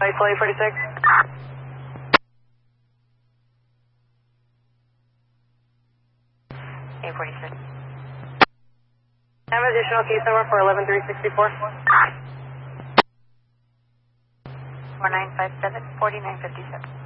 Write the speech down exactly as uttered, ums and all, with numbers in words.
eight forty-six. eight forty-six. I have additional case number for eleven three sixty-four. four nine five seven, four nine five seven.